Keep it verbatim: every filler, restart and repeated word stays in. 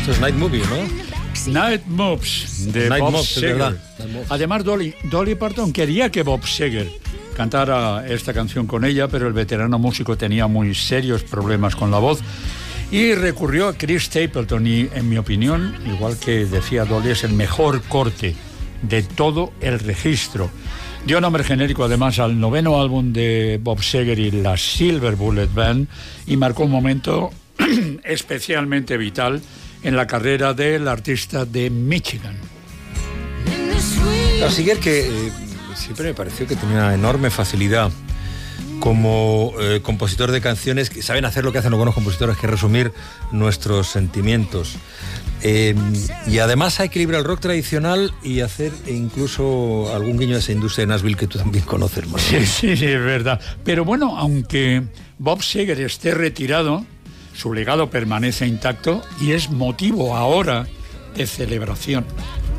Eso es Night Movie, ¿no? Night Moves, de Night Bob Moves, Seger. es verdad. Night Moves. Además, Dolly, Dolly Parton quería que Bob Seger cantara esta canción con ella, pero el veterano músico tenía muy serios problemas con la voz y recurrió a Chris Stapleton y, en mi opinión, igual que decía Dolly, es el mejor corte de todo el registro. Dio nombre genérico además al noveno álbum de Bob Seger y la Silver Bullet Band y marcó un momento especialmente vital en la carrera del artista de Michigan. A Seger, que eh, siempre me pareció que tenía una enorme facilidad como eh, compositor de canciones que saben hacer lo que hacen los buenos compositores, que es resumir nuestros sentimientos. Eh, y además a equilibrar el rock tradicional y hacer incluso algún guiño de esa industria de Nashville que tú también conoces, Manuel. Sí, sí, sí, es verdad. Pero bueno, aunque Bob Seger esté retirado, su legado permanece intacto y es motivo ahora de celebración.